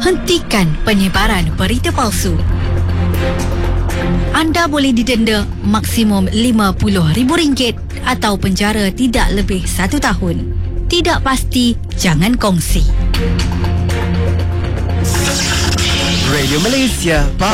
Hentikan penyebaran berita palsu. Anda boleh didenda maksimum RM50,000 atau penjara tidak lebih 1 tahun. Tidak pasti, jangan kongsi. Radio Malaysia